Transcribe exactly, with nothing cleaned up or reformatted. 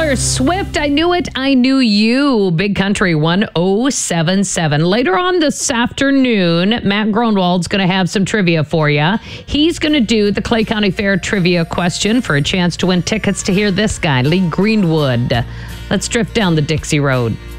Taylor Swift, I Knew It, I Knew You. Big Country one oh seven seven. Later on this afternoon, Matt Gronwald's going to have some trivia for you. He's going to do the Clay County Fair trivia question for a chance to win tickets to hear this guy, Lee Greenwood. Let's drift down the Dixie Road.